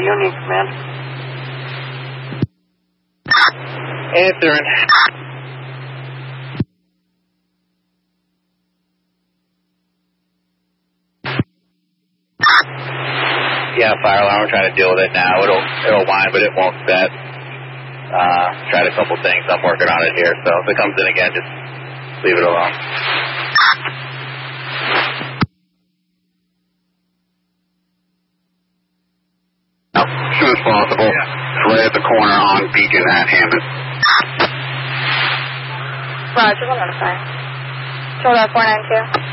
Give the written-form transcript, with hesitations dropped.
Union Command. Answering. Yeah, fire alarm. We're trying to deal with it now. It'll whine, but it won't set. Tried a couple things. I'm working on it here. So if it comes in again, just leave it alone. As soon as possible. It's right at the corner on Beacon at Hammond. Roger, 105. Total 492.